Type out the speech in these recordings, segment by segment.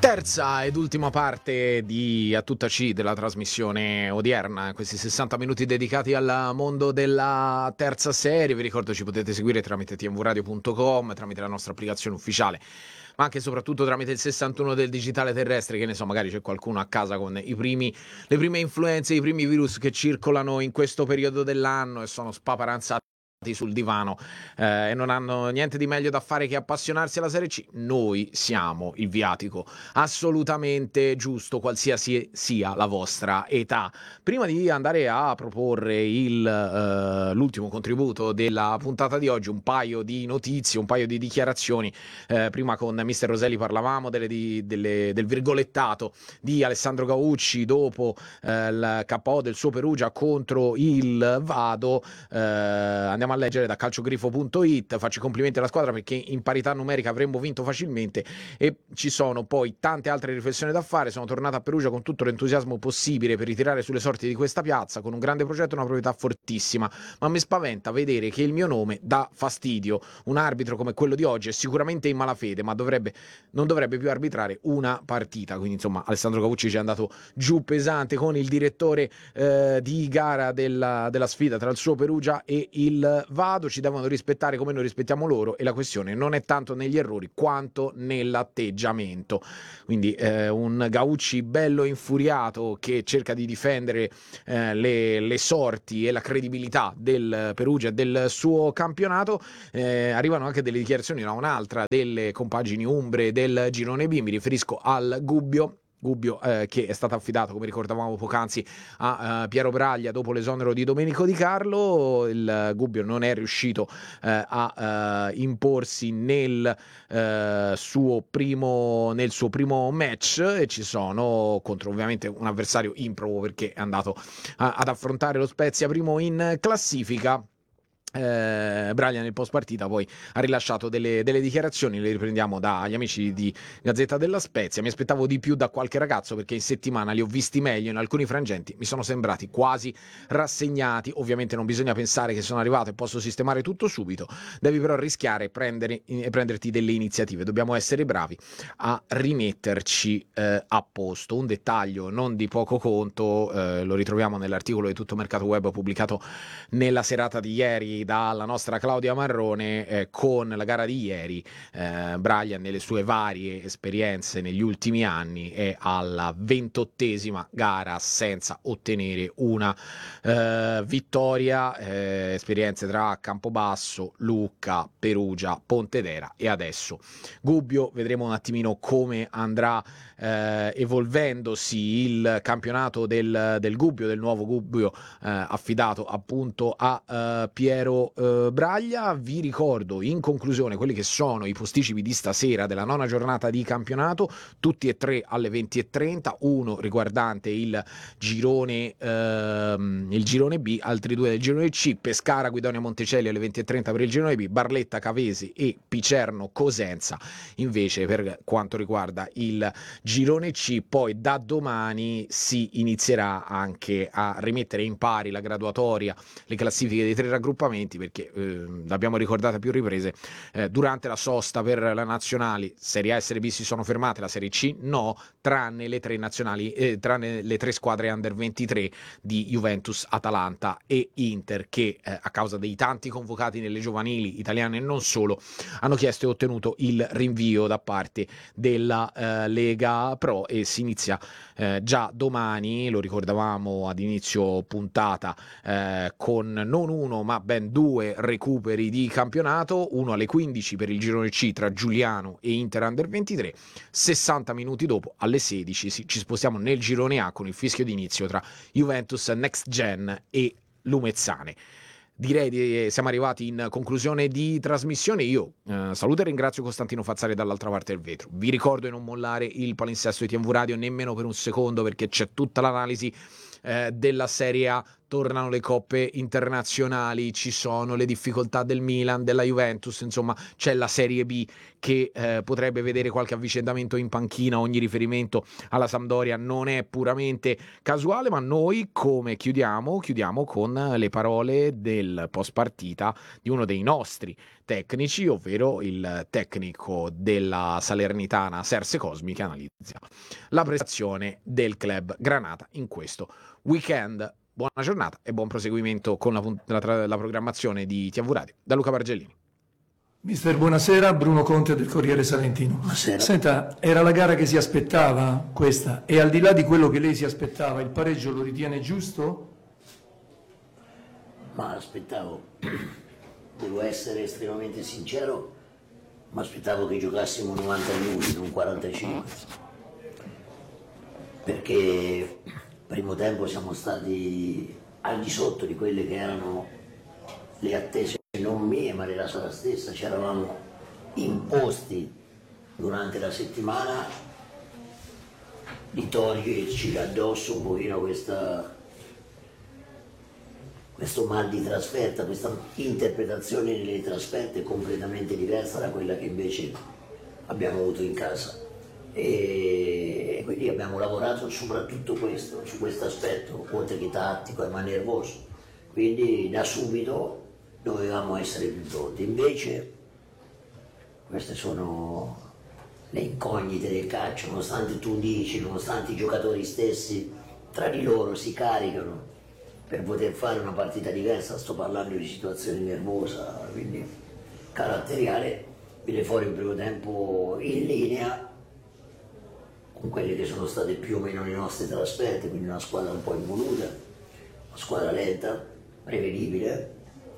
Terza ed ultima parte di A Tutta C della trasmissione odierna, questi 60 minuti dedicati al mondo della terza serie. Vi ricordo ci potete seguire tramite tvradio.com, tramite la nostra applicazione ufficiale, ma anche e soprattutto tramite il 61 del digitale terrestre, che ne so, magari c'è qualcuno a casa con le prime influenze, i primi virus che circolano in questo periodo dell'anno e sono spaparanzati sul divano e non hanno niente di meglio da fare che appassionarsi alla Serie C. Noi siamo il viatico assolutamente giusto, qualsiasi sia la vostra età. Prima di andare a proporre l'ultimo contributo della puntata di oggi, un paio di notizie, un paio di dichiarazioni. Prima con Mister Roselli parlavamo del virgolettato di Alessandro Gaucci dopo il KO del suo Perugia contro il Vado. Andiamo a leggere da calciogrifo.it. Faccio i complimenti alla squadra perché in parità numerica avremmo vinto facilmente, e ci sono poi tante altre riflessioni da fare. Sono tornato a Perugia con tutto l'entusiasmo possibile per ritirare sulle sorti di questa piazza, con un grande progetto e una proprietà fortissima, ma mi spaventa vedere che il mio nome dà fastidio. Un arbitro come quello di oggi è sicuramente in malafede, ma non dovrebbe più arbitrare una partita. Quindi insomma Alessandro Cavucci ci è andato giù pesante con il direttore di gara della sfida tra il suo Perugia e il Vado. Ci devono rispettare come noi rispettiamo loro, e la questione non è tanto negli errori quanto nell'atteggiamento. Quindi un Gaucci bello infuriato che cerca di difendere le sorti e la credibilità del Perugia e del suo campionato. Arrivano anche delle dichiarazioni da un'altra delle compagini umbre del girone B, mi riferisco al Gubbio, che è stato affidato, come ricordavamo poc'anzi, a Piero Braglia dopo l'esonero di Domenico Di Carlo. Il Gubbio non è riuscito a imporsi nel suo primo match, e ci sono contro ovviamente un avversario improbo perché è andato ad affrontare lo Spezia primo in classifica. Braglia nel post partita poi ha rilasciato delle dichiarazioni, le riprendiamo dagli amici di Gazzetta della Spezia. Mi aspettavo di più da qualche ragazzo perché in settimana li ho visti meglio, in alcuni frangenti mi sono sembrati quasi rassegnati. Ovviamente non bisogna pensare che sono arrivato e posso sistemare tutto subito, devi però rischiare e prenderti delle iniziative. Dobbiamo essere bravi a rimetterci a posto. Un dettaglio non di poco conto, lo ritroviamo nell'articolo di Tutto Mercato Web pubblicato nella serata di ieri dalla nostra Claudia Marrone. Con la gara di ieri Braglia, nelle sue varie esperienze negli ultimi anni, è alla 28esima gara senza ottenere una vittoria. Esperienze tra Campobasso, Lucca, Perugia, Pontedera e adesso Gubbio. Vedremo un attimino come andrà evolvendosi il campionato del Gubbio, del nuovo Gubbio affidato appunto a Piero Braglia. Vi ricordo in conclusione quelli che sono i posticipi di stasera della nona giornata di campionato, tutti e tre alle 20:30, uno riguardante il girone B, altri due del girone C: Pescara Guidonia Monticelli alle 20:30 per il girone B, Barletta Cavesi e Picerno Cosenza invece per quanto riguarda il girone C. Poi da domani si inizierà anche a rimettere in pari la graduatoria, le classifiche dei tre raggruppamenti, perché l'abbiamo ricordata a più riprese, durante la sosta per la nazionali Serie A e Serie B si sono fermate, la Serie C no, tranne le tre nazionali, tranne le tre squadre under 23 di Juventus, Atalanta e Inter, che a causa dei tanti convocati nelle giovanili italiane e non solo hanno chiesto e ottenuto il rinvio da parte della Lega Pro, e si inizia già domani, lo ricordavamo ad inizio puntata, con non uno ma ben due recuperi di campionato, uno alle 15 per il girone C tra Giuliano e Inter Under 23, 60 minuti dopo alle 16 ci spostiamo nel girone A con il fischio d'inizio tra Juventus Next Gen e Lumezzane. Direi che siamo arrivati in conclusione di trasmissione. Io saluto e ringrazio Costantino Fazzari dall'altra parte del vetro. Vi ricordo di non mollare il palinsesto di TMV Radio nemmeno per un secondo, perché c'è tutta l'analisi della Serie A tornano le coppe internazionali, ci sono le difficoltà del Milan, della Juventus, insomma c'è la Serie B che potrebbe vedere qualche avvicendamento in panchina. Ogni riferimento alla Sampdoria non è puramente casuale, ma noi come chiudiamo con le parole del post partita di uno dei nostri tecnici, ovvero il tecnico della Salernitana Serse Cosmi, che analizza la prestazione del club Granata in questo weekend. Buona giornata e buon proseguimento con la programmazione di TV Radio. Da Luca Bargellini. Mister, buonasera. Bruno Conte del Corriere Salentino. Buonasera. Senta, era la gara che si aspettava questa, e al di là di quello che lei si aspettava, il pareggio lo ritiene giusto? Ma aspettavo, devo essere estremamente sincero, ma aspettavo che giocassimo 90 minuti, non 45. Perché primo tempo siamo stati al di sotto di quelle che erano le attese, non mie ma della squadra stessa. Ci eravamo imposti durante la settimana di toglierci addosso un pochino questo mal di trasferta, questa interpretazione delle trasferte completamente diversa da quella che invece abbiamo avuto in casa. E quindi abbiamo lavorato soprattutto su questo aspetto, oltre che tattico, ma nervoso. Quindi da subito dovevamo essere più pronti. Invece queste sono le incognite del calcio, nonostante tu dici, nonostante i giocatori stessi tra di loro si caricano per poter fare una partita diversa. Sto parlando di situazione nervosa, quindi caratteriale. Viene fuori un primo tempo in linea con quelle che sono state più o meno le nostre trasferte, quindi una squadra un po' involuta, una squadra lenta, prevedibile,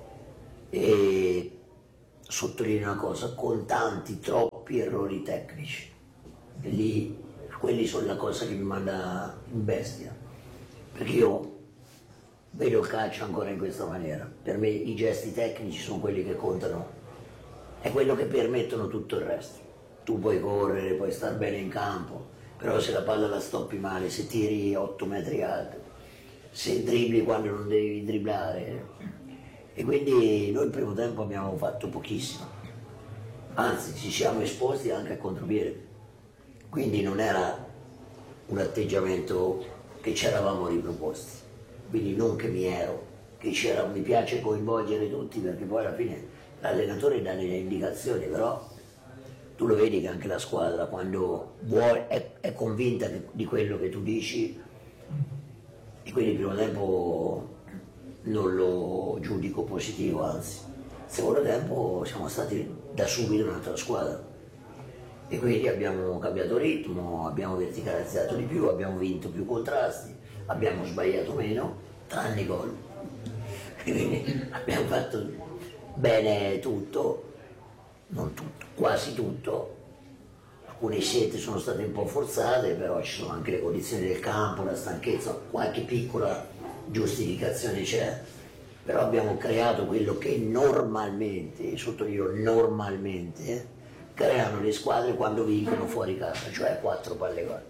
e sottolineo una cosa, con troppi errori tecnici. E lì, quelli sono la cosa che mi manda in bestia, perché io vedo il calcio ancora in questa maniera. Per me i gesti tecnici sono quelli che contano, è quello che permettono tutto il resto. Tu puoi correre, puoi star bene in campo, però se la palla la stoppi male, se tiri 8 metri alto, se dribbli quando non devi dribblare. E quindi noi il primo tempo abbiamo fatto pochissimo, anzi ci siamo esposti anche a contropiede, quindi non era un atteggiamento che ci eravamo riproposti. Quindi non che mi piace coinvolgere tutti, perché poi alla fine l'allenatore dà delle indicazioni, però tu lo vedi che anche la squadra, quando è convinta di quello che tu dici, e quindi il primo tempo non lo giudico positivo, anzi. Il secondo tempo siamo stati da subito un'altra squadra e quindi abbiamo cambiato ritmo, abbiamo verticalizzato di più, abbiamo vinto più contrasti, abbiamo sbagliato meno, tranne i gol. Quindi abbiamo fatto bene tutto, non tutto, quasi tutto. Alcune scelte sono state un po' forzate, però ci sono anche le condizioni del campo, la stanchezza, qualche piccola giustificazione c'è, però abbiamo creato quello che normalmente, sottolineo normalmente, creano le squadre quando vincono fuori casa, cioè 4 palle gol.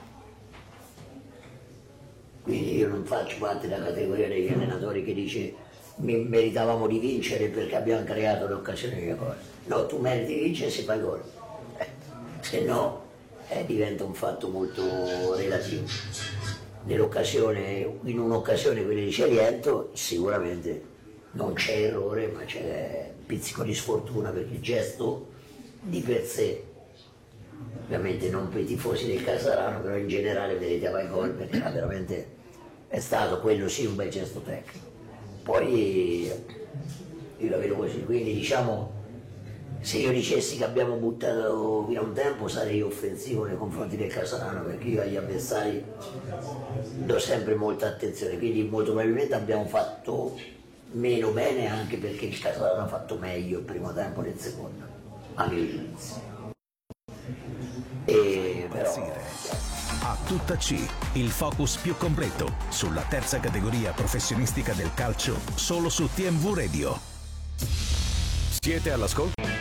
Quindi io non faccio parte della categoria degli allenatori che dice meritavamo di vincere perché abbiamo creato le occasioni di gol. No, tu meriti di vincere se fai gol, se no diventa un fatto molto relativo. In un'occasione quella di Celiento sicuramente non c'è errore, ma c'è un pizzico di sfortuna, perché il gesto di per sé, ovviamente non per i tifosi del Casarano, però in generale meritava il gol, perché veramente è stato quello sì un bel gesto tecnico. Poi io la vedo così, quindi diciamo, se io dicessi che abbiamo buttato via un tempo sarei offensivo nei confronti del Casarano, perché io agli avversari do sempre molta attenzione, quindi molto probabilmente abbiamo fatto meno bene, anche perché il Casarano ha fatto meglio il primo tempo del secondo, a mio giudizio. Però A tutta C, il focus più completo sulla terza categoria professionistica del calcio, solo su TMV Radio. Siete all'ascolto?